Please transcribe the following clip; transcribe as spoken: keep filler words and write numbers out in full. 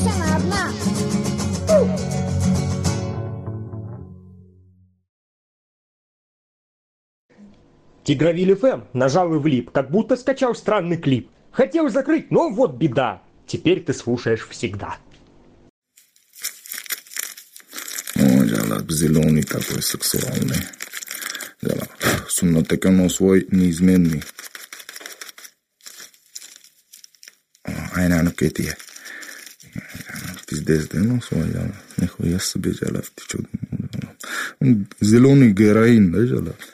осталась она одна. Тигровиль эф эм нажал и влип, как будто скачал странный клип. Хотел закрыть, но вот беда. Теперь ты слушаешь всегда. Ой, джалат, зеленый такой сексуальный. Джалат, суннатек оно свой неизменный. Айна, ну кетия. Пиздец, да, ну свой, джалат. Нихуя себе, джалат, ты чё? Зеленый героин, да, джалат?